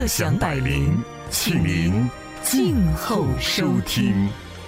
享百灵，请您静候收听。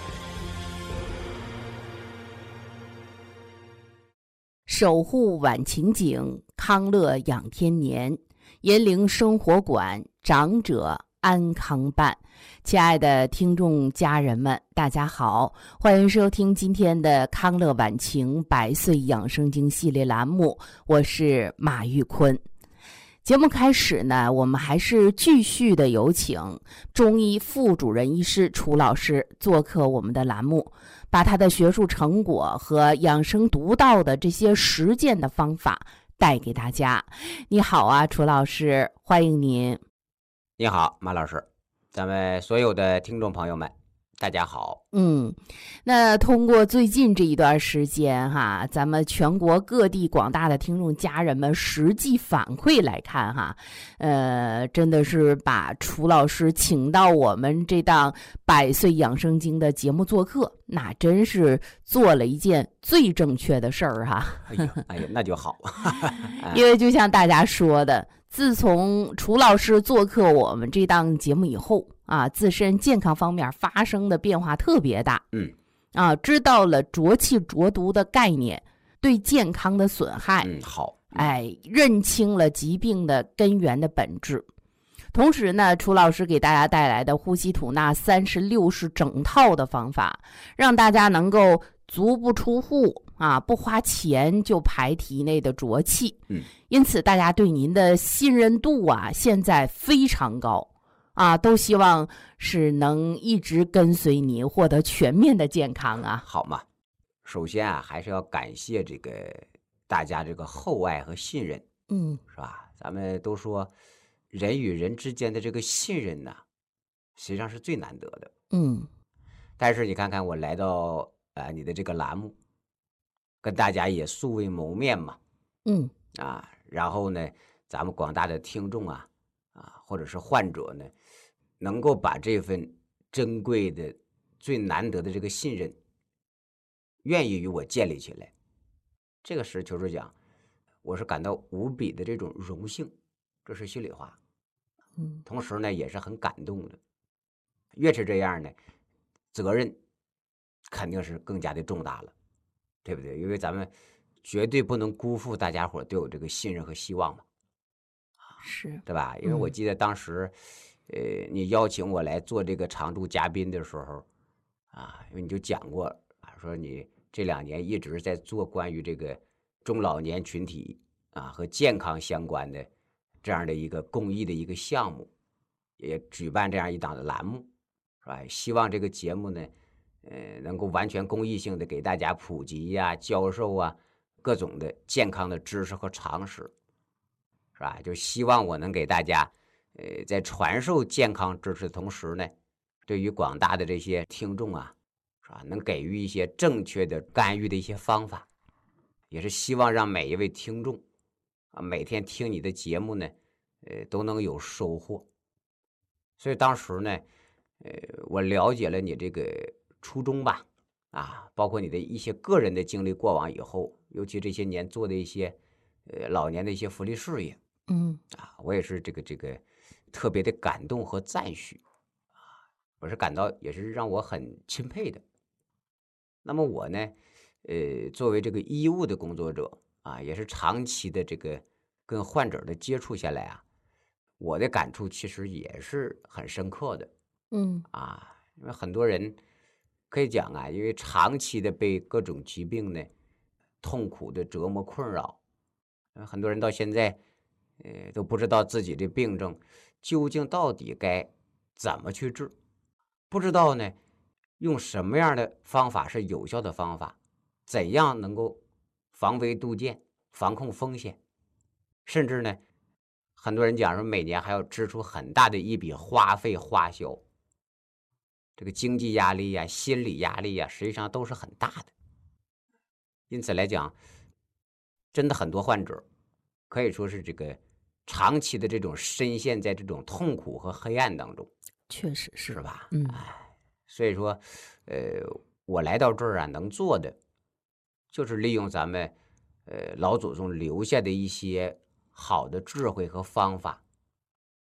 守护晚晴景，康乐养天年。银灵生活馆，长者安康办。亲爱的听众家人们，大家好，欢迎收听今天的康乐晚晴100岁养生经系列栏目，我是马玉坤。节目开始呢，我们还是继续的有请中医副主任医师楚老师做客我们的栏目，把他的学术成果和养生独到的这些实践的方法带给大家。你好啊，楚老师，欢迎您。 你好，马老师，咱们所有的听众朋友们，大家好。 那通过最近这一段时间哈，咱们全国各地广大的听众家人们实际反馈来看哈，真的是把楚老师请到我们这档100岁养生经的节目做客，那真是做了一件最正确的事儿哈。 哎呀，那就好。 因为就像大家说的，自从楚老师做客我们这档节目以后啊，自身健康方面发生的变化特别大。知道了浊气浊毒的概念对健康的损害。 好。 认清了疾病的根源的本质。同时呢，楚老师给大家带来的呼吸吐纳36式整套的方法，让大家能够足不出户啊，不花钱就排体内的浊气。因此大家对您的信任度啊，现在非常高啊，都希望是能一直跟随您，获得全面的健康啊。 好嘛，首先啊，还是要感谢这个大家这个厚爱和信任。是吧？咱们都说人与人之间的这个信任呢，实际上是最难得的。但是你看看我来到你的这个栏目，跟大家也素未谋面嘛。然后呢，咱们广大的听众或者是患者呢，能够把这份珍贵的、最难得的这个信任，愿意与我建立起来，这个实求实讲，我是感到无比的这种荣幸，这是心里话。同时呢，也是很感动的。越是这样呢，责任肯定是更加的重大了，对不对？因为咱们绝对不能辜负大家伙对我这个信任和希望嘛。 是， 对吧？因为我记得当时，你邀请我来做这个常驻嘉宾的时候，因为你就讲过，说你这2年一直在做关于这个中老年群体和健康相关的这样的一个公益的一个项目，也举办这样一档的栏目，是吧？希望这个节目呢，能够完全公益性的给大家普及呀、教授各种的健康的知识和常识。是吧？就希望我能给大家，在传授健康知识的同时呢，对于广大的这些听众是吧，能给予一些正确的干预的一些方法，也是希望让每一位听众每天听你的节目呢，都能有收获。所以当时呢，我了解了你这个初衷吧，包括你的一些个人的经历过往以后，尤其这些年做的一些老年的一些福利事业。我也是这个特别的感动和赞许我是感到也是让我很钦佩的。那么我呢，作为这个医务的工作者也是长期的这个跟患者的接触下来我的感触其实也是很深刻的。因为很多人可以讲因为长期的被各种疾病呢痛苦的折磨困扰，很多人到现在都不知道自己的病症究竟到底该怎么去治，不知道呢用什么样的方法是有效的方法，怎样能够防微杜渐、防控风险，甚至呢很多人讲说每年还要支出很大的一笔花费花销，这个经济压力心理压力实际上都是很大的。因此来讲，真的很多患者可以说是这个长期的这种深陷在这种痛苦和黑暗当中， 确实是吧？所以说，我来到这儿能做的就是利用咱们老祖宗留下的一些好的智慧和方法，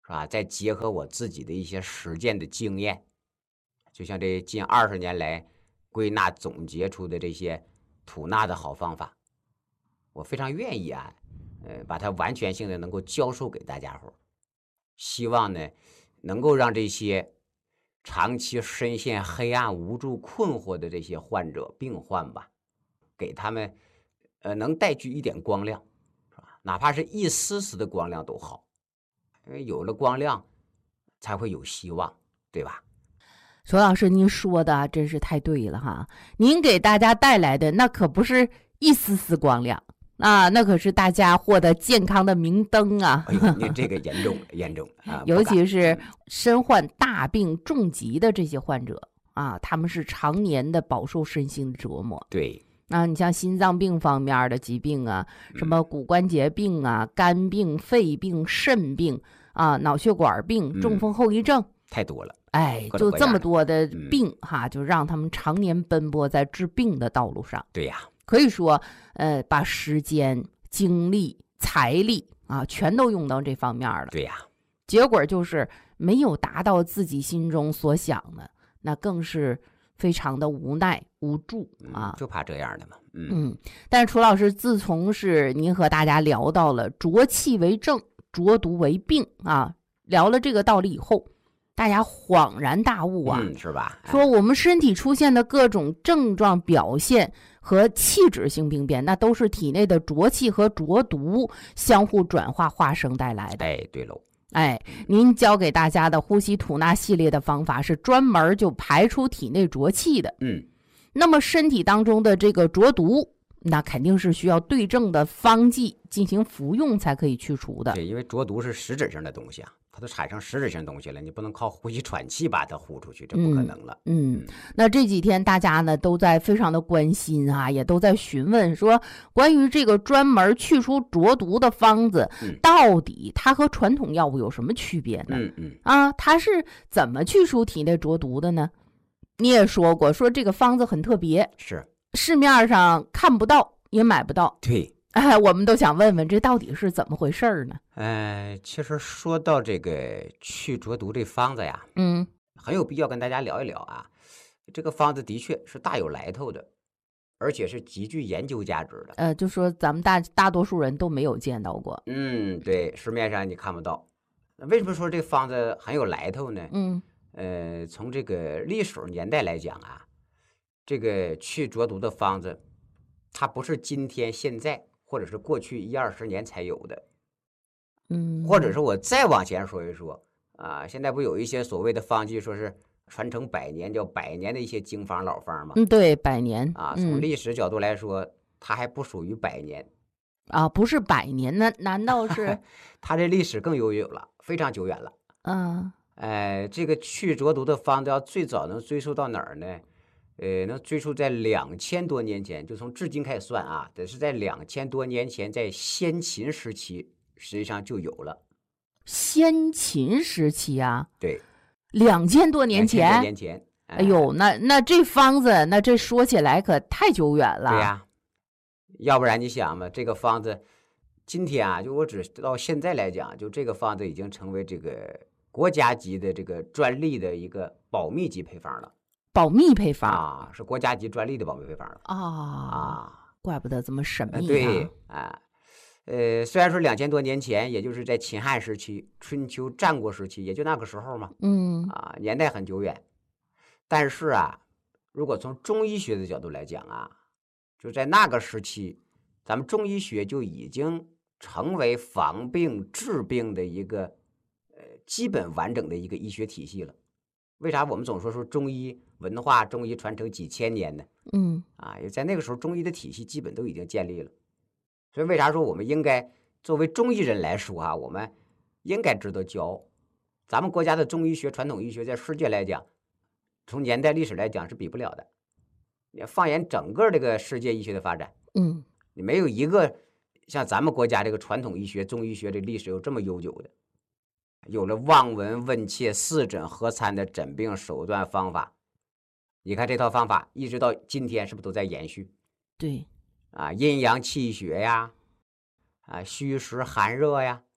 是吧？再结合我自己的一些实践的经验，就像这近20年来归纳总结出的这些吐纳的好方法，我非常愿意啊，把它完全性的能够教授给大家伙，希望呢能够让这些长期深陷黑暗无助困惑的这些患者病患吧，给他们能带去一点光亮，是吧？哪怕是一丝丝的光亮都好，因为有了光亮才会有希望，对吧？ 佘老师，您说的真是太对了哈！您给大家带来的那可不是一丝丝光亮啊，那可是大家获得健康的明灯啊！ 哎呦，你这个严重了，严重了啊！ 尤其是身患大病重疾的这些患者啊，他们是常年的饱受身心的折磨。 对啊，你像心脏病方面的疾病啊，什么骨关节病啊、肝病、肺病、肾病啊、脑血管病、中风后遗症， 太多了。 哎，就这么多的病哈，就让他们常年奔波在治病的道路上。 对呀， 可以说，把时间、精力、财力啊，全都用到这方面了。 对呀， 结果就是没有达到自己心中所想的，那更是非常的无奈无助啊。 就怕这样的嘛。 但是楚老师，自从是您和大家聊到了浊气为正，浊毒为病啊，聊了这个道理以后，大家恍然大悟啊， 是吧？ 说我们身体出现的各种症状表现和气质性病变，那都是体内的浊气和浊毒相互转化化生带来的。 哎，对喽。 哎，您教给大家的呼吸吐纳系列的方法是专门就排出体内浊气的。那么身体当中的这个浊毒，那肯定是需要对症的方剂进行服用才可以去除的。 对，因为浊毒是实质性的东西啊，它都产生实质性东西了，你不能靠呼吸喘气把它呼出去，这不可能了。 那这几天大家呢都在非常的关心啊，也都在询问说，关于这个专门去除浊毒的方子，到底它和传统药物有什么区别呢？它是怎么去除体内浊毒的呢？你也说过，说这个方子很特别， 是市面上看不到也买不到。 对。 我们都想问问这到底是怎么回事呢？ 其实说到这个去浊毒这方子呀，很有必要跟大家聊一聊啊。这个方子的确是大有来头的，而且是极具研究价值的。 就说咱们大多数人都没有见到过。 对，市面上你看不到。为什么说这方子很有来头呢？从这个历史年代来讲啊，这个去浊毒的方子，它不是今天现在或者是过去10-20年才有的，或者是我再往前说一说啊，现在不有一些所谓的方剂说是传承100年，叫100年的一些经方老方吗？ 对，100年啊，从历史角度来说，它还不属于100年啊，不是100年，难道是？ 它这历史更悠久了，非常久远了。这个去浊毒的方子要最早能追溯到哪儿呢？能追溯在2000多年前，就从至今开始算啊，得是在2000多年前，在先秦时期实际上就有了。 先秦时期啊？ 对 ，2000多年前。2000多年前。 哎呦，那这方子，那这说起来可太久远了。 对呀，要不然你想嘛，这个方子今天啊，就我只到现在来讲，就这个方子已经成为这个国家级的这个专利的一个保密级配方了。 保密配方啊，是国家级专利的保密配方了怪不得这么神秘对虽然说2000多年前，也就是在秦汉时期、春秋战国时期，也就那个时候嘛，年代很久远，但是啊，如果从中医学的角度来讲啊，就在那个时期，咱们中医学就已经成为防病治病的一个基本完整的一个医学体系了。为啥我们总说中医文化、中医传承几千年呢？也在那个时候，中医的体系基本都已经建立了。所以为啥说我们应该作为中医人来说啊，我们应该值得骄傲。咱们国家的中医学、传统医学在世界来讲，从年代历史来讲是比不了的。你放眼整个这个世界医学的发展，你没有一个像咱们国家这个传统医学、中医学的历史有这么悠久的。有了望闻问切四诊合参的诊病手段方法，你看这套方法一直到今天是不是都在延续？ 对阴阳气血呀，虚实寒热呀，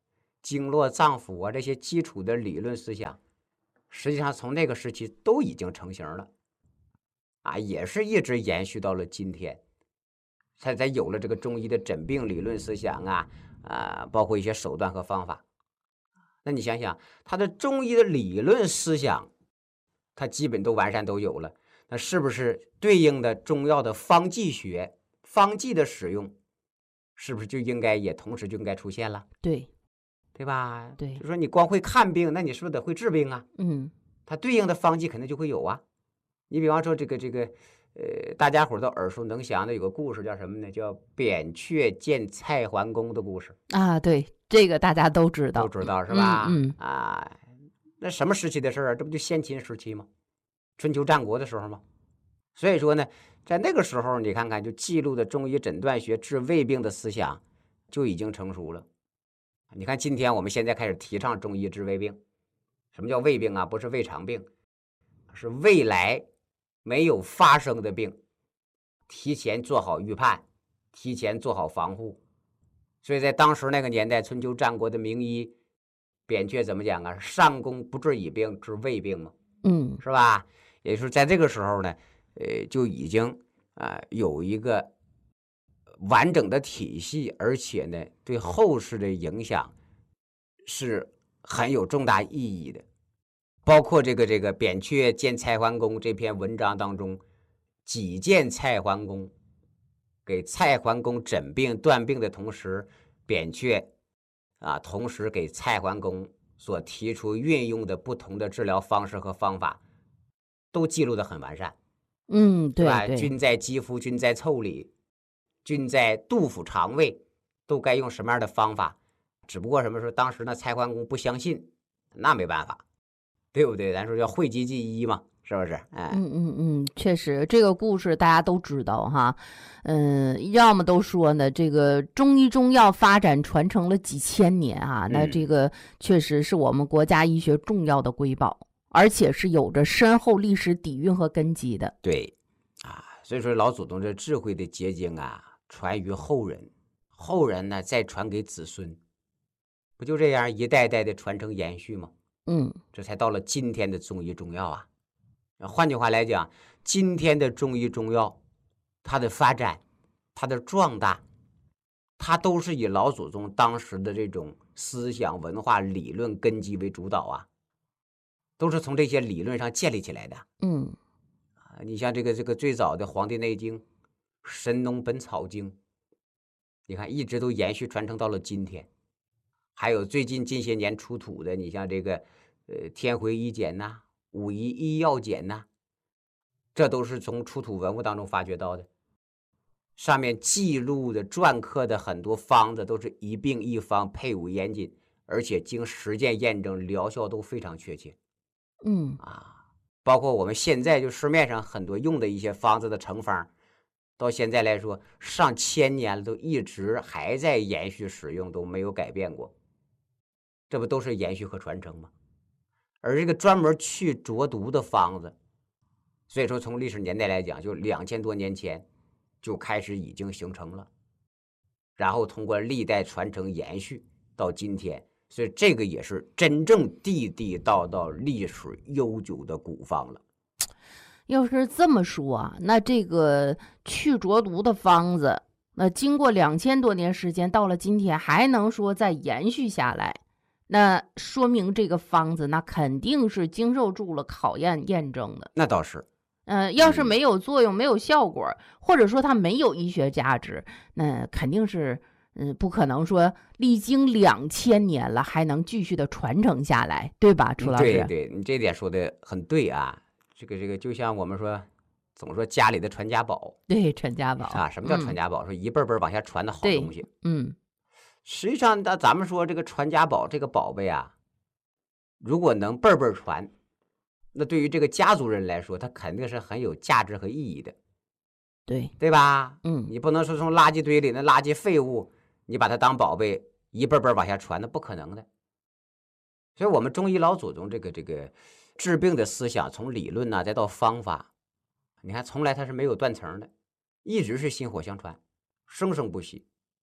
经络脏腑啊这些基础的理论思想，实际上从那个时期都已经成型了啊，也是一直延续到了今天，才有了这个中医的诊病理论思想包括一些手段和方法。那你想想，他的中医的理论思想，他基本都完善都有了，那是不是对应的中药的方剂学、方剂的使用，是不是就应该也同时就应该出现了？对吧？ 对， 就说你光会看病，那你是不是得会治病啊？它对应的方剂肯定就会有啊。你比方说这个大家伙都耳熟能详的有个故事叫什么呢？叫扁鹊见蔡桓公的故事啊。对，这个大家都知道， 是吧？ 啊， 那什么时期的事儿啊？这不就先秦时期吗？春秋战国的时候吗？所以说呢，在那个时候，你看看就记录的中医诊断学治胃病的思想就已经成熟了。你看今天我们现在开始提倡中医治胃病，什么叫胃病啊？不是胃肠病，是未来没有发生的病，提前做好预判，提前做好防护。所以在当时那个年代，春秋战国的名医扁鹊怎么讲啊？上工不治已病，治胃病嘛，是吧？也就是在这个时候呢，就已经有一个完整的体系，而且呢，对后世的影响是很有重大意义的。包括这个扁鹊见蔡桓公这篇文章当中，几见蔡桓公，给蔡桓公诊病断病的同时，扁鹊同时给蔡桓公所提出运用的不同的治疗方式和方法，都记录得很完善。 对吧？ 对， 菌在肌肤，菌在腠理，菌在肚腹肠胃，都该用什么样的方法？只不过什么说当时呢，蔡桓公不相信，那没办法，对不对？咱说叫讳疾忌医嘛，是不是？ 确实，这个故事大家都知道哈。要么都说呢，这个中医中药发展传承了几千年啊，那这个确实是我们国家医学重要的瑰宝。而且是有着深厚历史底蕴和根基的。 对所以说老祖宗这智慧的结晶传于后人，后人呢再传给子孙，不就这样一代代的传承延续吗？这才到了今天的中医中药换句话来讲，今天的中医中药，它的发展，它的壮大，它都是以老祖宗当时的这种思想文化理论根基为主导都是从这些理论上建立起来的。你像这个最早的《黄帝内经》《神农本草经》，你看一直都延续传承到了今天。还有最近近些年出土的，你像这个天回医简武夷医药简这都是从出土文物当中发掘到的。上面记录的篆刻的很多方子都是一病一方，配伍严谨，而且经实践验证，疗效都非常确切。包括我们现在就市面上很多用的一些方子的成方，到现在来说上千年了，都一直还在延续使用，都没有改变过。这不都是延续和传承吗？而这个专门去浊毒的方子，所以说从历史年代来讲，就2000多年前就开始已经形成了，然后通过历代传承延续到今天。所以这个也是真正地地道道历史悠久的古方了。 要是这么说那这个去浊毒的方子，那经过2000多年时间，到了今天还能说再延续下来，那说明这个方子那肯定是经受住了考验验证的。 那倒是。 要是没有作用，没有效果，或者说它没有医学价值，那肯定是不可能说历经2000年了还能继续的传承下来，对吧，楚老师？ 对，你这点说的很对这个就像我们说总说家里的传家宝。 对，传家宝什么叫传家宝？说一辈辈往下传的好东西。实际上咱们说这个传家宝这个宝贝如果能辈辈传，那对于这个家族人来说，它肯定是很有价值和意义的。对吧？你不能说从垃圾堆里那垃圾废物你把它当宝贝一辈辈往下传，那不可能的。所以我们中医老祖宗这个治病的思想，从理论再到方法，你看从来它是没有断层的，一直是薪火相传，生生不息。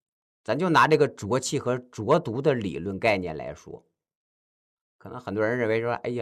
咱就拿这个浊气和浊毒的理论概念来说，可能很多人认为说，哎呀。